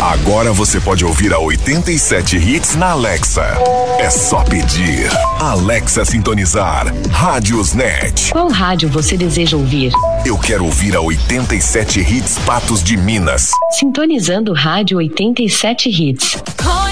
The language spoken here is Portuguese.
Agora você pode ouvir a 87 Hits na Alexa. É só pedir. Alexa sintonizar. Rádios Net. Qual rádio você deseja ouvir? Eu quero ouvir a 87 Hits Patos de Minas. Sintonizando Rádio 87 Hits.